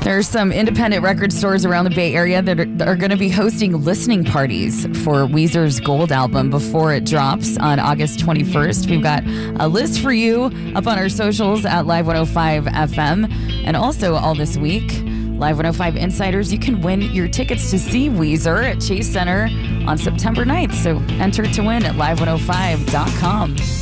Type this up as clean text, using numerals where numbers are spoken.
There are some independent record stores around the Bay Area that are going to be hosting listening parties for Weezer's Gold album before it drops on August 21st. We've got a list for you up on our socials at Live 105 FM. And also all this week, Live 105 Insiders, you can win your tickets to see Weezer at Chase Center on September 9th. So enter to win at live105.com.